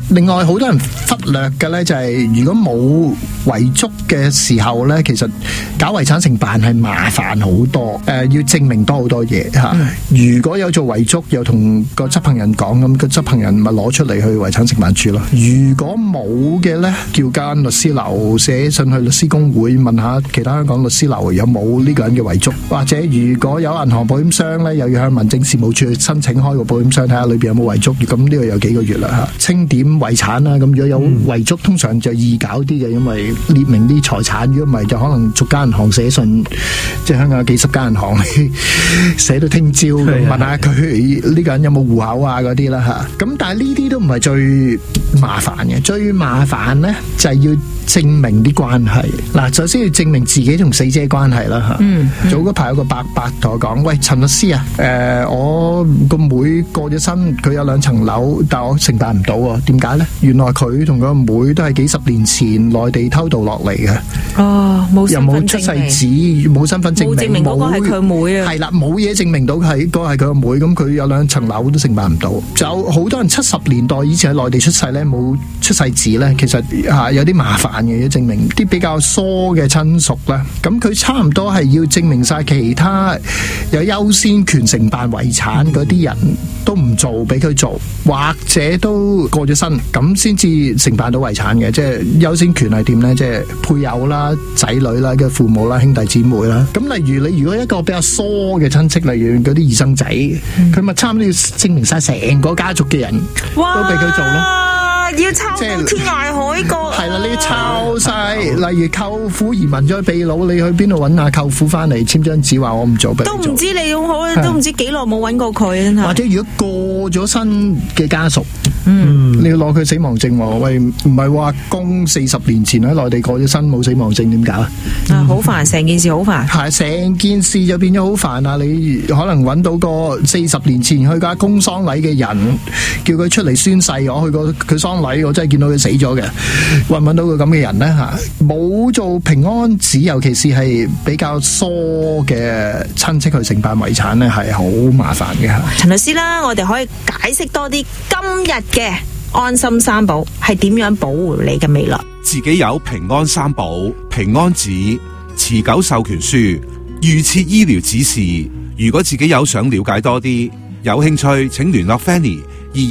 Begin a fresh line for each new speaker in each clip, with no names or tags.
另外好多人忽略嘅咧就係，如果冇遺囑嘅時候咧，其實搞遺產承辦係麻煩好多，要證明多好多嘢吓。如果有做遺囑，又同個執行人講，咁個執行人咪攞出嚟去遺產承辦處咯。如果冇嘅咧，叫間律師樓寫信去律師公會問下其他香港律師樓有冇呢個人嘅遺囑，或者如果有銀行保險箱咧，又要向民政事務處申請開個保險箱睇下裏邊有冇遺囑。咁呢個有幾個月啦吓，清點遺產啦。咁如果有遺囑，通常就易搞啲嘅，因為列明啲財產。如果唔係，就可能逐間銀行寫信，即係香港有幾十間銀行寫到聽朝問下佢呢個人有冇戶口啊嗰啲啦吓。咁但係呢啲都唔係最麻煩嘅，最麻煩呢就係要證明啲關係。嗱，首先要證明自己同死者關係啦吓。早嗰排有個伯伯同我講，喂，陳律師啊，我個妹過咗身，佢有2層樓，但我承辦唔到喎。點解呢？原來佢同個妹都係幾十年前內地偷渡落嚟嘅。
哦，冇身份證明，又冇
出世紙，冇身份證明，
冇證明嗰個係佢妹啊。
係啦，冇嘢證明到嗰個係佢個妹，咁佢有2層樓都承辦唔到。就有好多人70年代以前喺內地出世呢，冇出世紙呢，其實有啲麻煩嘅，要證明啲比較疏嘅親屬啦。咁佢差唔多係要證明晒其他有優先權承辦遺產嗰啲人都唔做，俾佢做，或者都過咗身，咁先至承辦到遺產嘅。即係優先權係點呢？即係配偶啦、仔女啦、嘅父母啦、兄弟姊妹啦。咁例如你如果一個比較疏嘅親戚，例如嗰啲二生仔，佢咪差唔多要證明晒成個家族嘅人都俾佢做咯。
要抄到天涯海角，
係啦，你抄晒，例如舅父移民咗去秘魯，你去邊度揾阿舅父翻嚟簽張紙話我唔做，
都唔知你好，都唔知幾耐冇揾過佢，真係。
或者如果過咗身嘅家屬，你要攞佢死亡證喎，喂，唔係話公40年前喺內地過咗身冇死亡證點搞啊？
好煩，成件事好煩。
係，成件事就變咗好煩啊！你可能揾到個40年前去過公喪禮嘅人，叫佢出嚟宣誓，我去過佢喪禮，我真係見到佢死咗嘅，揾唔揾到個咁嘅人呢？吓，冇做平安紙，尤其是係比較疏嘅親戚去承辦遺產呢，係好麻煩嘅。
陳律師啦，我哋可以解釋多啲今日嘅安心三寶係點樣保護你嘅未來。
自己有平安三寶、平安紙、持久授權書、預設醫療指示。如果自己有想了解多啲，有興趣請聯絡 Fanny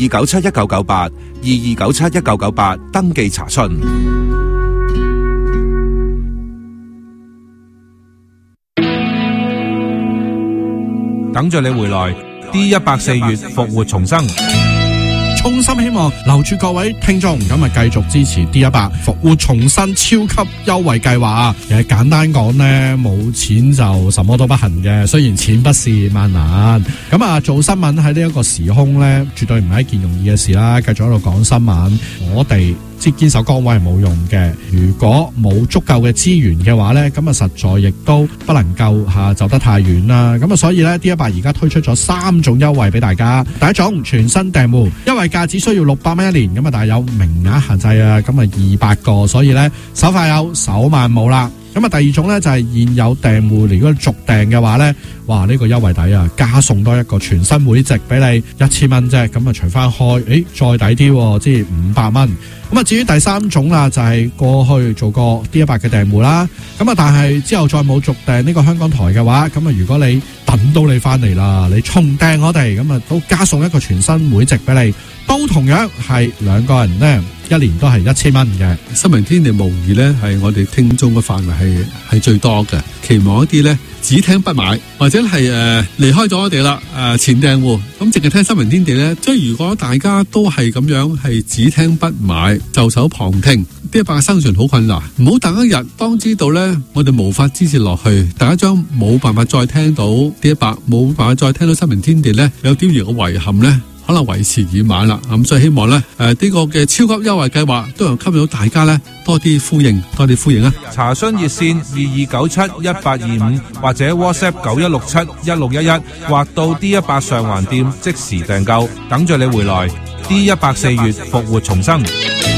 22971998 22971998登記查詢。
等着你回來 D100 4月復活重生。
衷心希望留住各位聽眾，咁啊繼續支持 D100 復活重生超級優惠計劃啊！其實簡單講呢，冇錢就什麼都不行嘅。雖然錢不是萬能，咁啊做新聞喺呢一個時空呢，絕對唔係一件容易嘅事啦。繼續喺度講新聞，我哋即堅守崗位係冇用嘅。如果冇足夠嘅資源嘅話呢，咁啊實在亦都不能夠走得太遠啦。咁啊所以呢 D100 而家推出咗3種優惠俾大家。第一種全新訂戶，優惠價只需要600蚊一年，咁啊但係有名額限制啊，咁啊200個，所以呢手快有手慢冇啦。咁啊第二種呢就係現有訂戶，如果續訂嘅話呢，哇呢個優惠抵啊，加送多一個全新會籍俾你1000蚊啫，咁啊除翻開，再抵啲，即係500蚊。咁啊至於第三種啦，就係過去做過 D100 嘅訂戶啦，咁啊但係之後再冇續訂呢個香港台嘅話，咁啊如果你等到你翻嚟啦，你重訂我哋，咁啊都加送一個全新會籍俾你，都同樣係2個人呢，一年都係1000蚊嘅。
新聞天地無疑呢係我哋聽眾嘅範圍係最多嘅，期望一啲呢只聽不買，或者係離開咗我哋啦，前訂戶咁淨係聽新聞天地呢。即係如果大家都係咁樣係只聽不買，袖手旁聽，D100嘅生存好困難。唔好等一日，當知道呢我哋無法支持落去，大家將冇辦法再聽到D100，冇辦法再聽到新聞天地呢，有啲嘢嘅遺憾呢，可能為時已晚啦。咁所以希望呢呢個嘅超級優惠計劃都能吸引到大家呢多啲呼應啊！
查詢熱線22971825或者 WhatsApp 91671611或到 D100 上環店即時訂購，等着你回來。D100 4月復活重生。